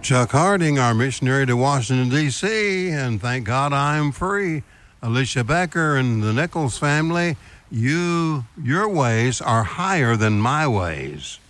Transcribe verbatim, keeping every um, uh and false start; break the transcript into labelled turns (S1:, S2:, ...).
S1: Chuck Harding, our missionary to Washington, D C, and thank God I'm free. Alicia Becker and the Nichols family, you, your ways are higher than my ways.